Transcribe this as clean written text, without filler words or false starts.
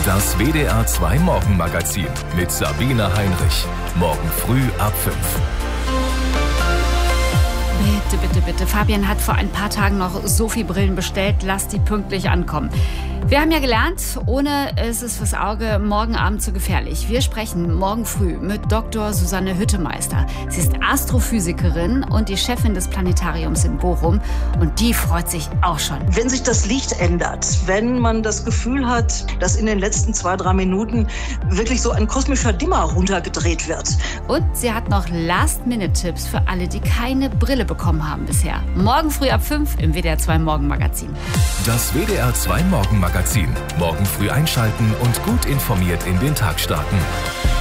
Das WDR 2 Morgenmagazin mit Sabine Heinrich. Morgen früh ab 5. Bitte. Fabian hat vor ein paar Tagen noch Sophie-Brillen bestellt. Lass die pünktlich ankommen. Wir haben ja gelernt, ohne ist es fürs Auge morgen Abend zu gefährlich. Wir sprechen morgen früh mit Dr. Susanne Hüttemeister. Sie ist Astrophysikerin und die Chefin des Planetariums in Bochum. Und die freut sich auch schon. Wenn sich das Licht ändert, wenn man das Gefühl hat, dass in den letzten 2-3 Minuten wirklich so ein kosmischer Dimmer runtergedreht wird. Und sie hat noch Last-Minute-Tipps für alle, die keine Brille bekommen haben bisher. Morgen früh ab 5 im WDR 2 Morgenmagazin. Das WDR 2 Morgenmagazin. Morgen früh einschalten und gut informiert in den Tag starten.